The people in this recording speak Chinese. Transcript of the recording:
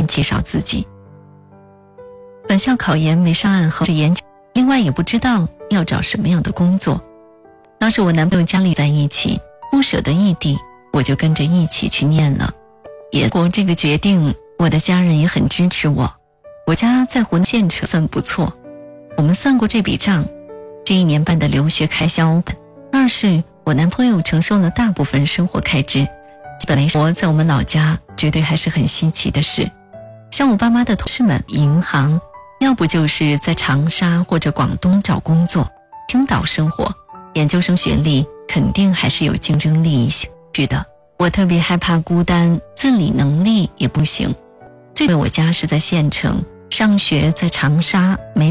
介绍自己。本校考研没上岸后是研究，另外也不知道要找什么样的工作。当时我男朋友家里在一起，不舍得异地，我就跟着一起去念了。也过这个决定，我的家人也很支持我。我家在湖南县城算不错，我们算过这笔账，这1年半的留学开销，二是我男朋友承受了大部分生活开支，本来活在我们老家绝对还是很稀奇的事。像我爸妈的同事们，银行要不就是在长沙或者广东找工作，青岛生活，研究生学历肯定还是有竞争力一些的。我特别害怕孤单，自理能力也不行。最为我家是在县城，上学在长沙，没